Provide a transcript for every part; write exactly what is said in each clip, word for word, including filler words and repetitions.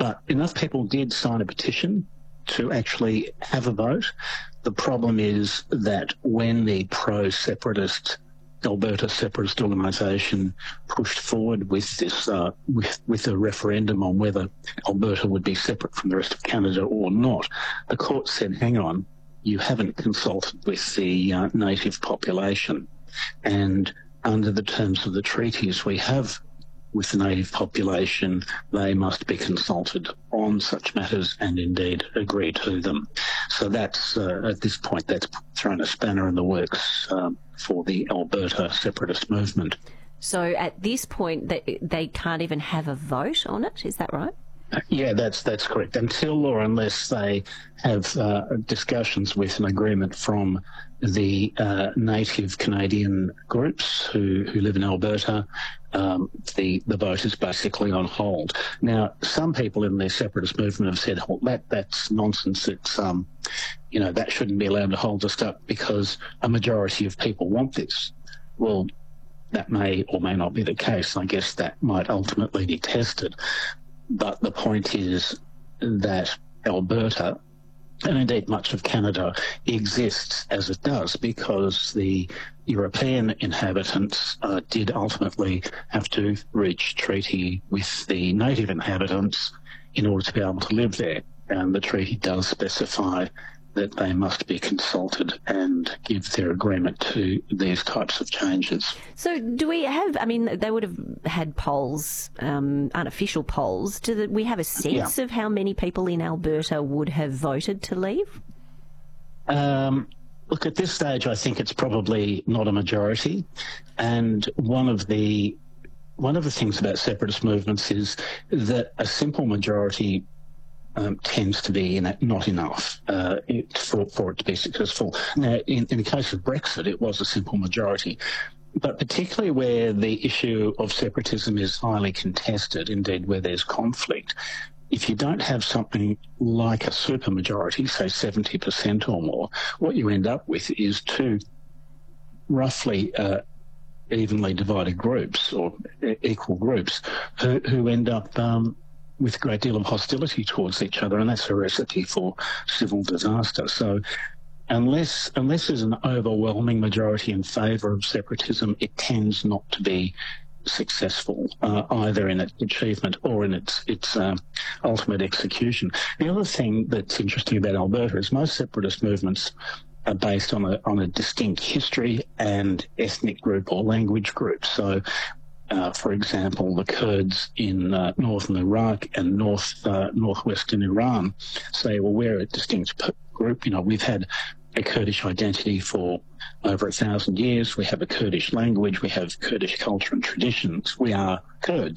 but enough people did sign a petition to actually have a vote. The problem is that when the pro-separatist Alberta Separatist Organisation pushed forward with this, uh, with, with a referendum on whether Alberta would be separate from the rest of Canada or not, the court said, hang on, you haven't consulted with the uh, native population. And under the terms of the treaties we have with the native population, they must be consulted on such matters and indeed agree to them. So that's, uh, at this point, that's thrown a spanner in the works um, for the Alberta separatist movement. So at this point, they, they can't even have a vote on it, is that right? Yeah, that's that's correct. Until or unless they have uh, discussions with an agreement from the uh, native Canadian groups who, who live in Alberta, um, the, the vote is basically on hold. Now, some people in the separatist movement have said, oh, that that's nonsense. It's, um, you know, that shouldn't be allowed to hold us up because a majority of people want this. Well, that may or may not be the case. I guess that might ultimately be tested. But the point is that Alberta, and indeed much of Canada, exists as it does because the European inhabitants uh, did ultimately have to reach treaty with the native inhabitants in order to be able to live there. And the treaty does specify that they must be consulted and give their agreement to these types of changes. So do we have, I mean, they would have had polls, um, unofficial polls. Do the, we have a sense yeah. of how many people in Alberta would have voted to leave? Um, look, at this stage, I think it's probably not a majority. And one of the one of the things about separatist movements is that a simple majority Um, tends to be in not enough uh, it, for, for it to be successful. Now, in, in the case of Brexit, it was a simple majority, but particularly where the issue of separatism is highly contested, indeed where there's conflict, if you don't have something like a supermajority, say seventy percent or more, what you end up with is two roughly uh, evenly divided groups or equal groups who, who end up um, with a great deal of hostility towards each other, and that's a recipe for civil disaster. So unless unless there's an overwhelming majority in favour of separatism, it tends not to be successful, uh, either in its achievement or in its its uh, ultimate execution. The other thing that's interesting about Alberta is most separatist movements are based on a, on a distinct history and ethnic group or language group. So Uh, for example, the Kurds in uh, northern Iraq and north uh, northwestern Iran say, well, we're a distinct group. You know, we've had a Kurdish identity for over a thousand years. We have a Kurdish language. We have Kurdish culture and traditions. We are Kurds.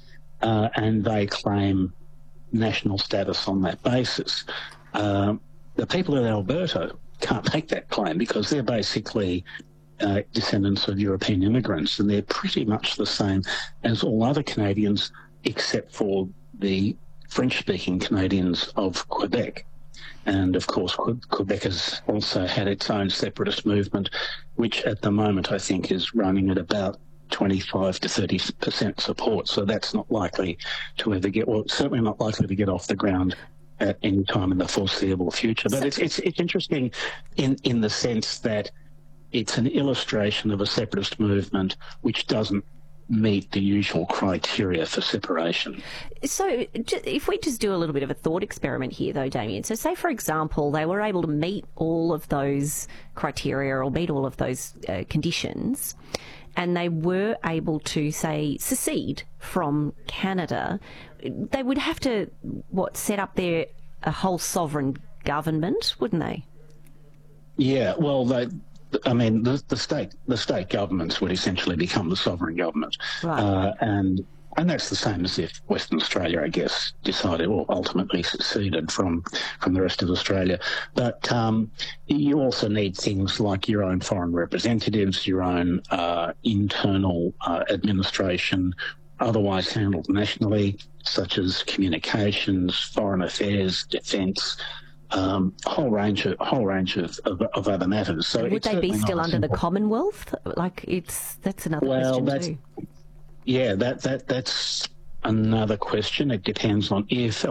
Uh, and they claim national status on that basis. Uh, the people in Alberta can't make that claim because they're basically Uh, descendants of European immigrants, and they're pretty much the same as all other Canadians except for the French-speaking Canadians of Quebec. And of course Que- Quebec has also had its own separatist movement, which at the moment I think is running at about twenty-five to thirty percent support, so that's not likely to ever get, well, certainly not likely to get off the ground at any time in the foreseeable future. But it's, it's, it's interesting in, in the sense that it's an illustration of a separatist movement which doesn't meet the usual criteria for separation. So if we just do a little bit of a thought experiment here, though, Damien, so say, for example, they were able to meet all of those criteria or meet all of those uh, conditions, and they were able to, say, secede from Canada, they would have to, what, set up their a whole sovereign government, wouldn't they? Yeah, well, they... I mean, the, the state the state governments would essentially become the sovereign government, right. uh, and and that's the same as if Western Australia, I guess, decided or ultimately seceded from from the rest of Australia. But um, you also need things like your own foreign representatives, your own uh, internal uh, administration, otherwise handled nationally, such as communications, foreign affairs, defence. Um, a whole range of whole range of, of, of other matters. So would they be still under the Commonwealth? Like, it's that's another well, question that's, too. Yeah, that that that's another question. It depends on if